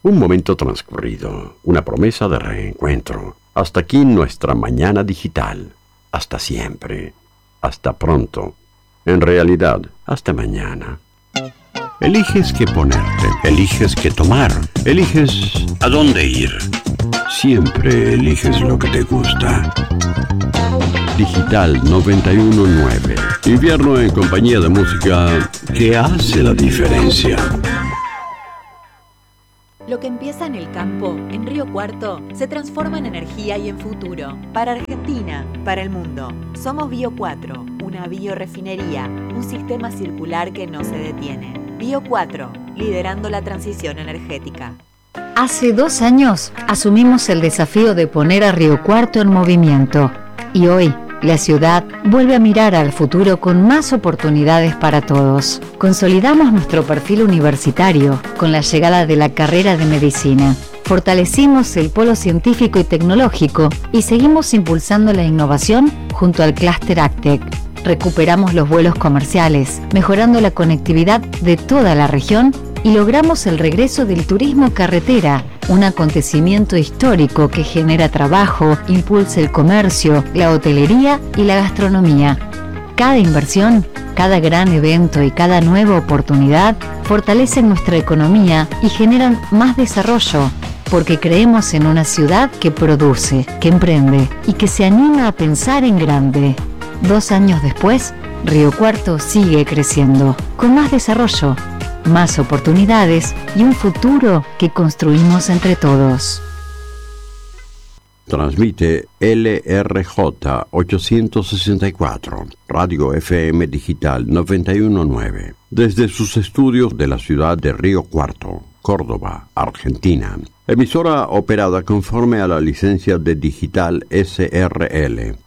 Un momento transcurrido, una promesa de reencuentro. Hasta aquí nuestra mañana digital. Hasta siempre. Hasta pronto. En realidad, hasta mañana. Eliges qué ponerte, eliges qué tomar, eliges a dónde ir. Siempre eliges lo que te gusta. Digital 919. Invierno en compañía de música que hace la diferencia. Lo que empieza en el campo, en Río Cuarto, se transforma en energía y en futuro. Para Argentina, para el mundo. Somos Bio 4, una biorefinería, un sistema circular que no se detiene. Bio 4, liderando la transición energética. Hace 2 años asumimos el desafío de poner a Río Cuarto en movimiento. Y hoy, la ciudad vuelve a mirar al futuro con más oportunidades para todos. Consolidamos nuestro perfil universitario con la llegada de la carrera de medicina. Fortalecimos el polo científico y tecnológico y seguimos impulsando la innovación junto al clúster AgTech. Recuperamos los vuelos comerciales, mejorando la conectividad de toda la región y logramos el regreso del turismo carretera, un acontecimiento histórico que genera trabajo, impulsa el comercio, la hotelería y la gastronomía. Cada inversión, cada gran evento y cada nueva oportunidad fortalecen nuestra economía y generan más desarrollo, porque creemos en una ciudad que produce, que emprende y que se anima a pensar en grande. 2 años después, Río Cuarto sigue creciendo, con más desarrollo, más oportunidades y un futuro que construimos entre todos. Transmite LRJ 864, Radio FM Digital 919, desde sus estudios de la ciudad de Río Cuarto, Córdoba, Argentina. Emisora operada conforme a la licencia de Digital SRL.